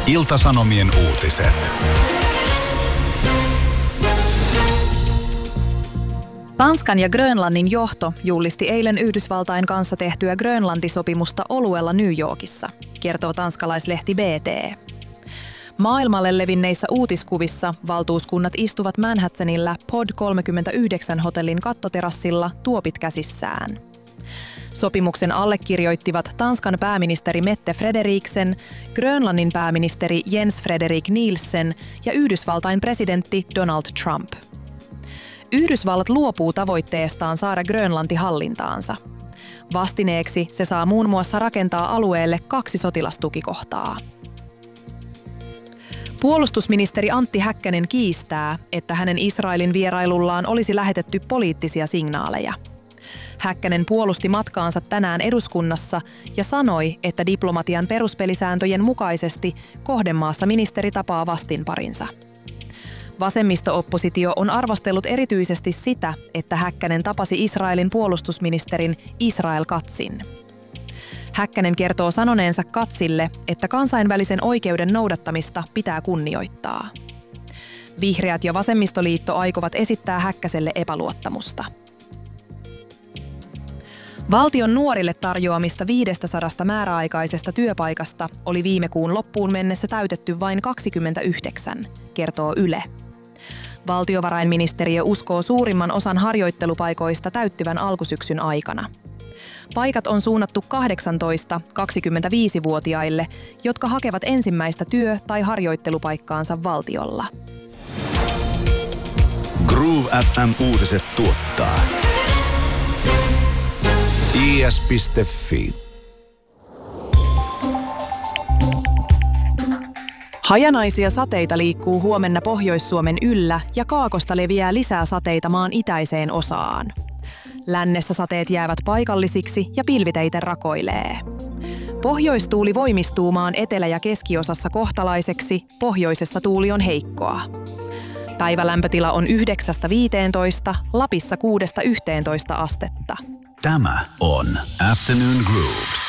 Ilta-Sanomien uutiset. Tanskan ja Grönlannin johto julisti eilen Yhdysvaltain kanssa tehtyä Grönlanti-sopimusta oluella New Yorkissa, kertoo tanskalaislehti BT. Maailmalle levinneissä uutiskuvissa valtuuskunnat istuvat Manhattanilla Pod 39 hotellin kattoterassilla tuopit käsissään. Sopimuksen allekirjoittivat Tanskan pääministeri Mette Frederiksen, Grönlannin pääministeri Jens Frederik Nielsen ja Yhdysvaltain presidentti Donald Trump. Yhdysvallat luopuu tavoitteestaan saada Grönlanti hallintaansa. Vastineeksi se saa muun muassa rakentaa alueelle 2 sotilastukikohtaa. Puolustusministeri Antti Häkkänen kiistää, että hänen Israelin vierailullaan olisi lähetetty poliittisia signaaleja. Häkkänen puolusti matkaansa tänään eduskunnassa ja sanoi, että diplomatian peruspelisääntöjen mukaisesti kohdemaassa ministeri tapaa vastinparinsa. Vasemmisto-oppositio on arvostellut erityisesti sitä, että Häkkänen tapasi Israelin puolustusministerin Israel Katzin. Häkkänen kertoo sanoneensa Katzille, että kansainvälisen oikeuden noudattamista pitää kunnioittaa. Vihreät ja vasemmistoliitto aikovat esittää Häkkäselle epäluottamusta. Valtion nuorille tarjoamista 500 määräaikaisesta työpaikasta oli viime kuun loppuun mennessä täytetty vain 29, kertoo Yle. Valtiovarainministeriö uskoo suurimman osan harjoittelupaikoista täyttyvän alkusyksyn aikana. Paikat on suunnattu 18-25-vuotiaille, jotka hakevat ensimmäistä työ- tai harjoittelupaikkaansa valtiolla. Groove FM uutiset tuottaa is.fi. Hajanaisia sateita liikkuu huomenna Pohjois-Suomen yllä ja kaakosta leviää lisää sateita maan itäiseen osaan. Lännessä sateet jäävät paikallisiksi ja pilviteitä rakoilee. Pohjoistuuli voimistuu maan etelä- ja keskiosassa kohtalaiseksi, pohjoisessa tuuli on heikkoa. Päivälämpötila on 9-15, Lapissa 6-11 astetta. Tämä on Afternoon Grooves.